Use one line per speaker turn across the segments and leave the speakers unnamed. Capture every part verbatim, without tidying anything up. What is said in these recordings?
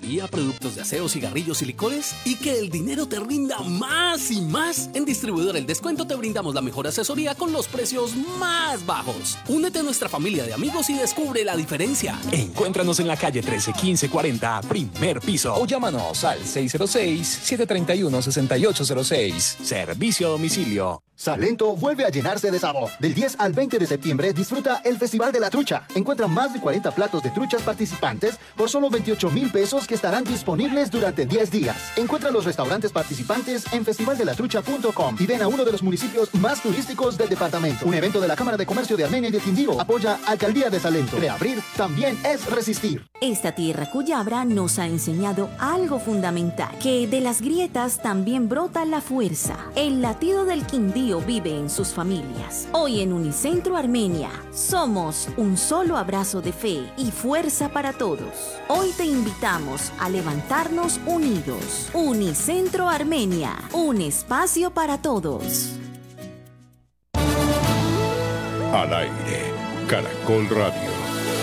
perfumería, productos de aseo, cigarrillos y licores, y que el dinero te rinda más y más. En Distribuidor El Descuento te brindamos la mejor asesoría con los precios más bajos. Únete a nuestra familia de amigos y descubre la diferencia.
Encuéntranos en la calle trece quince cuarenta, primer piso, o llámanos al seis cero seis, siete tres uno, seis ocho cero seis. Servicio a domicilio.
Salento vuelve a llenarse de sabor. Del diez al veinte de septiembre disfruta el Festival de la Trucha. Encuentra más de cuarenta platos de truchas participantes por solo veintiocho mil pesos que estarán disponibles durante diez días. Encuentra los restaurantes participantes en festival de la trucha punto com y ven a uno de los municipios más turísticos del departamento. Un evento de la Cámara de Comercio de Armenia y de Quindío. Apoya Alcaldía de Salento. Reabrir también es resistir.
Esta tierra cuyabra nos ha enseñado algo fundamental, que de las grietas también brota la fuerza. El latido del Quindío vive en sus familias. Hoy en Unicentro Armenia somos un solo abrazo de fe y fuerza para todos. Hoy te invitamos a levantarnos unidos. Unicentro Armenia, un espacio para todos.
Al aire, Caracol Radio.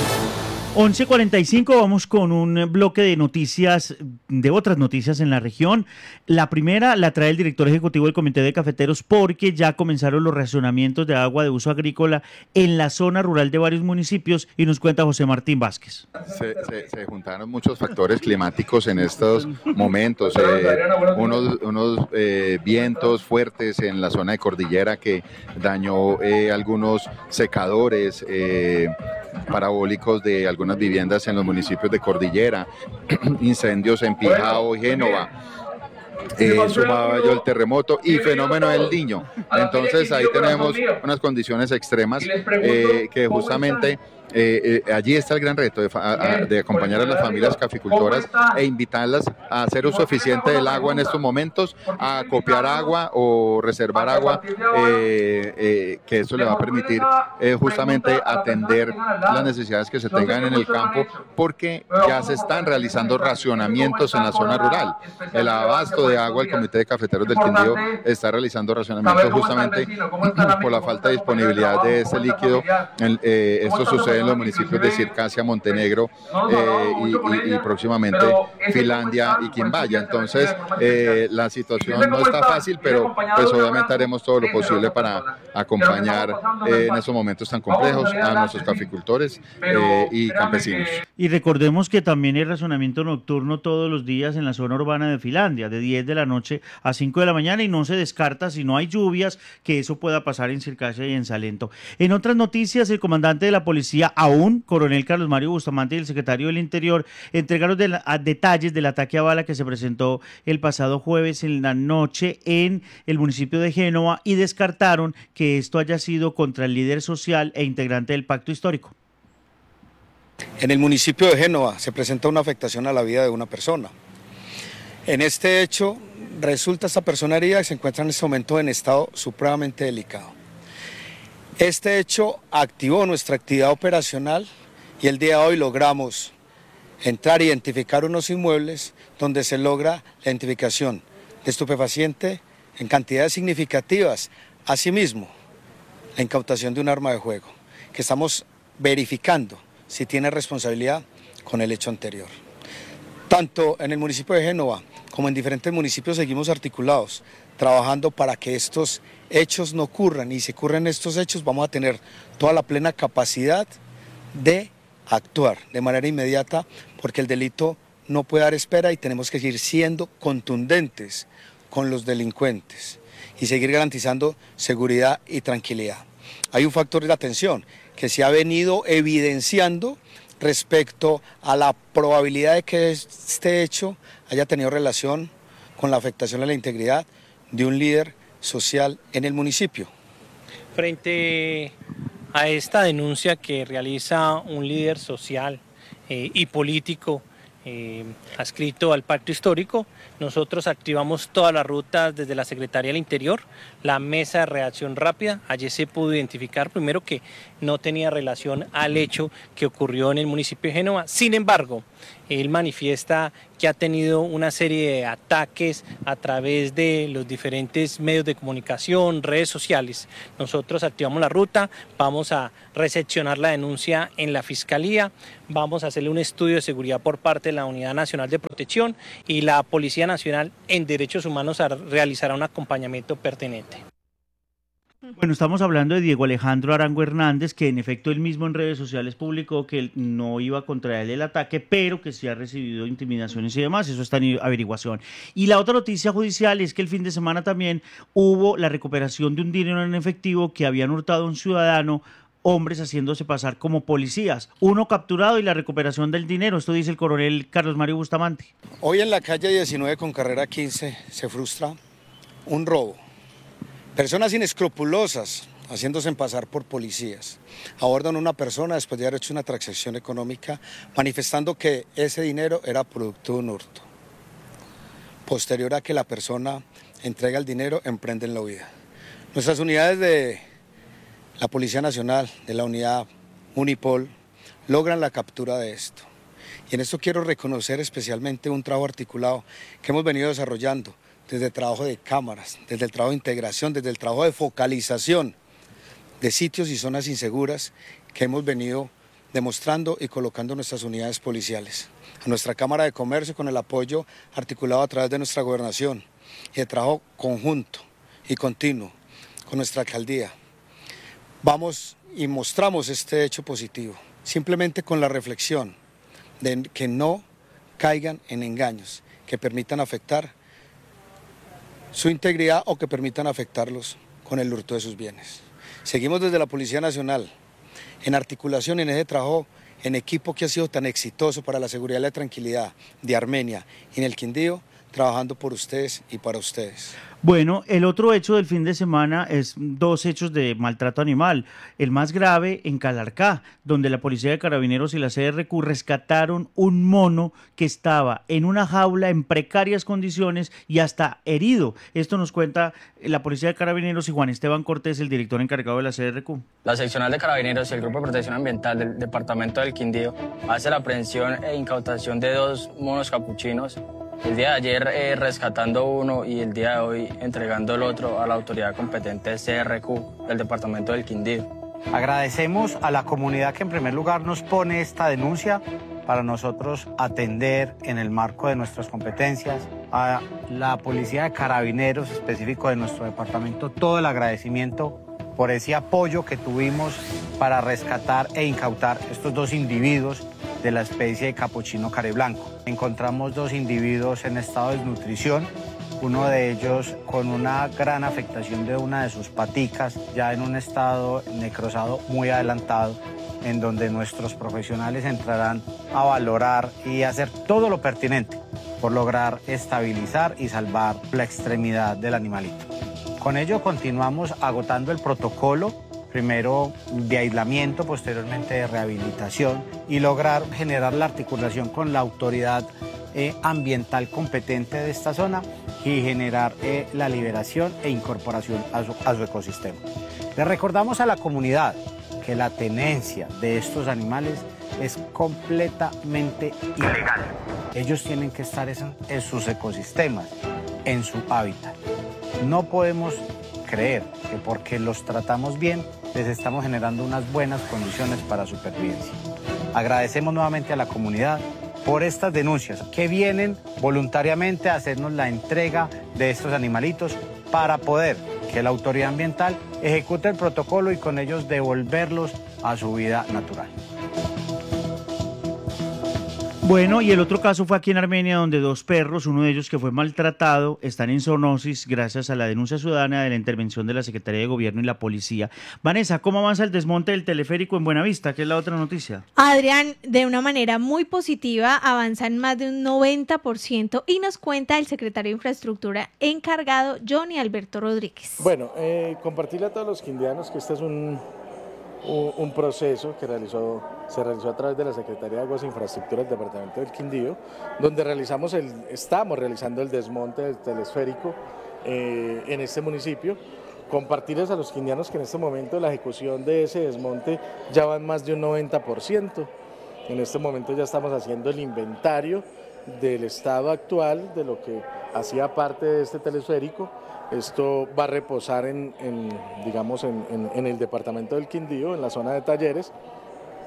once cuarenta y cinco, vamos con un bloque de noticias, de otras noticias en la región. La primera la trae el director ejecutivo del Comité de Cafeteros, porque ya comenzaron los racionamientos de agua de uso agrícola en la zona rural de varios municipios, y nos cuenta José Martín Vázquez.
Se, se, se juntaron muchos factores climáticos en estos momentos, eh, unos, unos eh, vientos fuertes en la zona de cordillera que dañó eh, algunos secadores eh, parabólicos de algunas viviendas en los municipios de Cordillera, incendios en Pijao y Génova. Eh, sumaba yo el terremoto y fenómeno del Niño. Entonces ahí tenemos unas condiciones extremas eh, que justamente eh, eh, allí está el gran reto de, a, de acompañar a las familias caficultoras e invitarlas a hacer uso eficiente del agua en estos momentos, a copiar agua o reservar agua, eh, eh, que eso le va a permitir eh, justamente atender las necesidades que se tengan en el campo, porque ya se están realizando racionamientos en la zona rural. El abasto de agua, el Comité de Cafeteros del Quindío está realizando racionamientos justamente por la falta de disponibilidad de este líquido. El, eh, esto sucede en los municipios de Circasia, Montenegro eh, y, y, y próximamente Finlandia y Quimbaya. Entonces eh, la situación no está fácil, pero pues obviamente haremos todo lo posible para acompañar eh, en estos momentos tan complejos a nuestros caficultores eh, y campesinos.
Y recordemos que también hay razonamiento nocturno todos los días en la zona urbana de Finlandia, de diez de la noche a cinco de la mañana, y no se descarta, si no hay lluvias, que eso pueda pasar en Circasia y en Salento. En otras noticias, el comandante de la policía, aún, coronel Carlos Mario Bustamante, y el secretario del Interior entregaron de la, a detalles del ataque a bala que se presentó el pasado jueves en la noche en el municipio de Génova, y descartaron que esto haya sido contra el líder social e integrante del pacto histórico.
En el municipio de Génova se presenta una afectación a la vida de una persona. En este hecho resulta esta persona herida y se encuentra en este momento en estado supremamente delicado. Este hecho activó nuestra actividad operacional y el día de hoy logramos entrar e identificar unos inmuebles donde se logra la identificación de estupefaciente en cantidades significativas. Asimismo, la incautación de un arma de fuego, que estamos verificando si tiene responsabilidad con el hecho anterior. Tanto en el municipio de Génova como en diferentes municipios seguimos articulados, trabajando para que estos hechos no ocurran, y si ocurren estos hechos vamos a tener toda la plena capacidad de actuar de manera inmediata, porque el delito no puede dar espera y tenemos que seguir siendo contundentes con los delincuentes y seguir garantizando seguridad y tranquilidad. Hay un factor de atención que se ha venido evidenciando respecto a la probabilidad de que este hecho haya tenido relación con la afectación a la integridad de un líder social en el municipio.
Frente a esta denuncia que realiza un líder social eh, y político eh, adscrito al pacto histórico, nosotros activamos todas las rutas desde la Secretaría del Interior, la mesa de reacción rápida. Allí se pudo identificar primero que no tenía relación al hecho que ocurrió en el municipio de Génova. Sin embargo, él manifiesta que ha tenido una serie de ataques a través de los diferentes medios de comunicación, redes sociales. Nosotros activamos la ruta, vamos a recepcionar la denuncia en la Fiscalía, vamos a hacerle un estudio de seguridad por parte de la Unidad Nacional de Protección y la Policía Nacional en Derechos Humanos realizará un acompañamiento pertinente.
Bueno, estamos hablando de Diego Alejandro Arango Hernández, que en efecto él mismo en redes sociales publicó que él no iba contra él el ataque, pero que sí ha recibido intimidaciones y demás, eso está en averiguación. Y la otra noticia judicial es que el fin de semana también hubo la recuperación de un dinero en efectivo que habían hurtado a un ciudadano, hombres haciéndose pasar como policías, uno capturado y la recuperación del dinero, esto dice el coronel Carlos Mario Bustamante.
Hoy en la calle diecinueve con carrera quince se frustra un robo. Personas inescrupulosas, haciéndose pasar por policías, abordan a una persona después de haber hecho una transacción económica, manifestando que ese dinero era producto de un hurto. Posterior a que la persona entrega el dinero, emprenden la huida. Nuestras unidades de la Policía Nacional, de la unidad Unipol, logran la captura de esto. Y en esto quiero reconocer especialmente un trabajo articulado que hemos venido desarrollando, desde el trabajo de cámaras, desde el trabajo de integración, desde el trabajo de focalización de sitios y zonas inseguras que hemos venido demostrando y colocando nuestras unidades policiales. A nuestra Cámara de Comercio con el apoyo articulado a través de nuestra gobernación y de trabajo conjunto y continuo con nuestra alcaldía. Vamos y mostramos este hecho positivo, simplemente con la reflexión de que no caigan en engaños que permitan afectar su integridad o que permitan afectarlos con el hurto de sus bienes. Seguimos desde la Policía Nacional en articulación en ese trabajo en equipo que ha sido tan exitoso para la seguridad y la tranquilidad de Armenia y en el Quindío, trabajando por ustedes y para ustedes.
Bueno, el otro hecho del fin de semana es dos hechos de maltrato animal. El más grave en Calarcá, donde la Policía de Carabineros y la C R Q rescataron un mono que estaba en una jaula en precarias condiciones y hasta herido. Esto nos cuenta la Policía de Carabineros y Juan Esteban Cortés, el director encargado de la C R Q.
La seccional de Carabineros y el Grupo de Protección Ambiental del Departamento del Quindío hace la aprehensión e incautación de dos monos capuchinos. El día de ayer eh, rescatando uno y el día de hoy entregando el otro a la autoridad competente C R Q del Departamento del Quindío.
Agradecemos a la comunidad que en primer lugar nos pone esta denuncia para nosotros atender en el marco de nuestras competencias, a la Policía de Carabineros específico de nuestro departamento, todo el agradecimiento por ese apoyo que tuvimos para rescatar e incautar estos dos individuos de la especie de capuchino careblanco. Encontramos dos individuos en estado de desnutrición, uno de ellos con una gran afectación de una de sus paticas, ya en un estado necrosado muy adelantado, en donde nuestros profesionales entrarán a valorar y hacer todo lo pertinente por lograr estabilizar y salvar la extremidad del animalito. Con ello continuamos agotando el protocolo, primero de aislamiento, posteriormente de rehabilitación y lograr generar la articulación con la autoridad eh, ambiental competente de esta zona y generar eh, la liberación e incorporación a su, a su ecosistema. Le recordamos a la comunidad que la tenencia de estos animales es completamente ilegal. Ellos tienen que estar en, en sus ecosistemas, en su hábitat. No podemos creer que porque los tratamos bien, les estamos generando unas buenas condiciones para supervivencia. Agradecemos nuevamente a la comunidad por estas denuncias que vienen voluntariamente a hacernos la entrega de estos animalitos para poder que la autoridad ambiental ejecute el protocolo y con ellos devolverlos a su vida natural.
Bueno, y el otro caso fue aquí en Armenia, donde dos perros, uno de ellos que fue maltratado, están en zoonosis gracias a la denuncia ciudadana de la intervención de la Secretaría de Gobierno y la Policía. Vanessa, ¿cómo avanza el desmonte del teleférico en Buenavista? ¿Qué es la otra noticia?
Adrián, de una manera muy positiva, avanzan más de un noventa por ciento y nos cuenta el secretario de Infraestructura encargado, Johnny Alberto Rodríguez.
Bueno, eh, compartirle a todos los quindianos que este es un... un proceso que realizó, se realizó a través de la Secretaría de Aguas e Infraestructura del Departamento del Quindío, donde realizamos el, estamos realizando el desmonte del telesférico eh, en este municipio. Compartirles a los quindianos que en este momento la ejecución de ese desmonte ya va en más de un noventa por ciento. En este momento ya estamos haciendo el inventario del estado actual de lo que hacía parte de este telesférico. Esto va a reposar en, en digamos, en, en, en el departamento del Quindío, en la zona de talleres,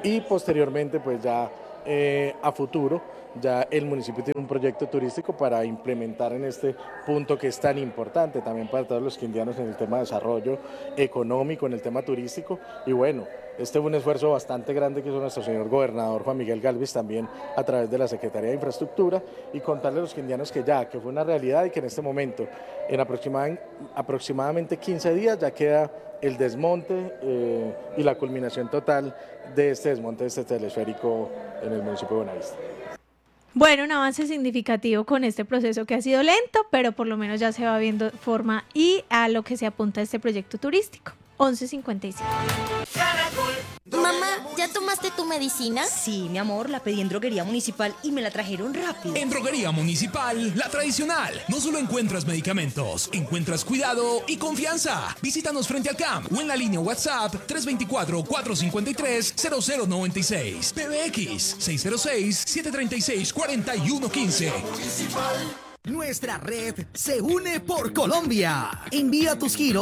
y posteriormente pues ya eh, a futuro ya el municipio tiene un proyecto turístico para implementar en este punto que es tan importante también para todos los quindianos en el tema de desarrollo económico, en el tema turístico. Y bueno, este fue un esfuerzo bastante grande que hizo nuestro señor gobernador Juan Miguel Gálvez también a través de la Secretaría de Infraestructura, y contarle a los quindianos que ya, que fue una realidad y que en este momento, en aproximadamente quince días, ya queda el desmonte eh, y la culminación total de este desmonte de este telesférico en el municipio de Buenavista.
Bueno, un avance significativo con este proceso que ha sido lento, pero por lo menos ya se va viendo forma y a lo que se apunta este proyecto turístico. once cincuenta y cinco.
Mamá, ¿ya tomaste tu medicina?
Sí, mi amor, la pedí en Droguería Municipal y me la trajeron rápido.
En Droguería Municipal, la tradicional, no solo encuentras medicamentos, encuentras cuidado y confianza. Visítanos frente al C A M o en la línea WhatsApp tres dos cuatro, cuatro cinco tres, cero cero nueve seis. P B X seis cero seis, siete tres seis, cuatro uno uno cinco.
Nuestra red se une por Colombia. Envía tus giros